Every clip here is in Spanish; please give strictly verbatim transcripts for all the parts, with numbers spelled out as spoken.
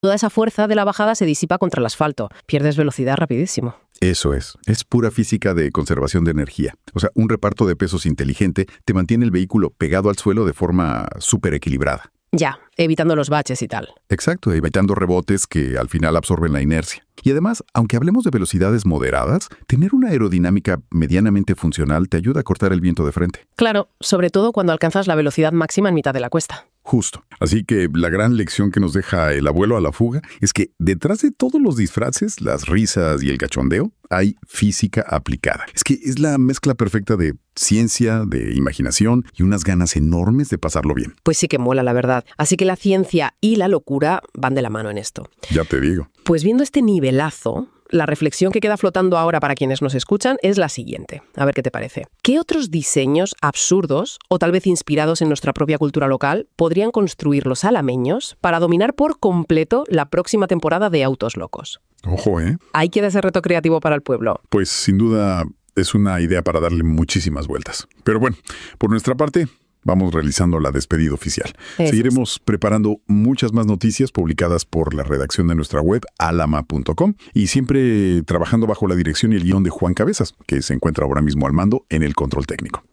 Toda esa fuerza de la bajada se disipa contra el asfalto. Pierdes velocidad rapidísimo. Eso es. Es pura física de conservación de energía. O sea, un reparto de pesos inteligente te mantiene el vehículo pegado al suelo de forma súper equilibrada. Ya, evitando los baches y tal. Exacto, evitando rebotes que al final absorben la inercia. Y además, aunque hablemos de velocidades moderadas, tener una aerodinámica medianamente funcional te ayuda a cortar el viento de frente. Claro, sobre todo cuando alcanzas la velocidad máxima en mitad de la cuesta. Justo. Así que la gran lección que nos deja el abuelo a la fuga es que detrás de todos los disfraces, las risas y el cachondeo, hay física aplicada. Es que es la mezcla perfecta de ciencia, de imaginación y unas ganas enormes de pasarlo bien. Pues sí que mola, la verdad. Así que la ciencia y la locura van de la mano en esto. Ya te digo. Pues viendo este nivelazo, la reflexión que queda flotando ahora para quienes nos escuchan es la siguiente. A ver qué te parece. ¿Qué otros diseños absurdos, o tal vez inspirados en nuestra propia cultura local, podrían construir los alameños para dominar por completo la próxima temporada de Autos Locos? Ojo, ¿eh? Ahí queda ese reto creativo para el pueblo. Pues sin duda es una idea para darle muchísimas vueltas. Pero bueno, por nuestra parte, vamos realizando la despedida oficial. Eso Seguiremos es. preparando muchas más noticias publicadas por la redacción de nuestra web, alama punto com, y siempre trabajando bajo la dirección y el guión de Juan Cabezas, que se encuentra ahora mismo al mando en el control técnico.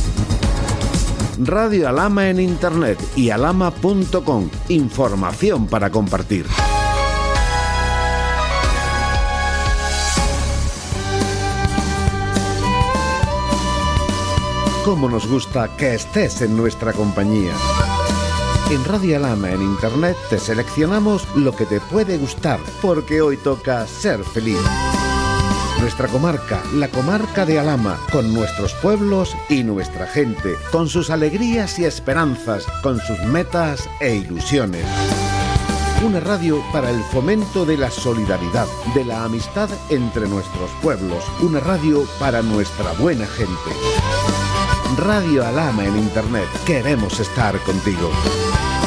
Radio Alama en Internet y alama punto com. Información para compartir. Cómo nos gusta que estés en nuestra compañía. En Radio Alama en Internet te seleccionamos lo que te puede gustar, porque hoy toca ser feliz. Nuestra comarca, la comarca de Alhama, con nuestros pueblos y nuestra gente, con sus alegrías y esperanzas, con sus metas e ilusiones. Una radio para el fomento de la solidaridad, de la amistad entre nuestros pueblos. Una radio para nuestra buena gente. Radio Alhama en Internet. Queremos estar contigo.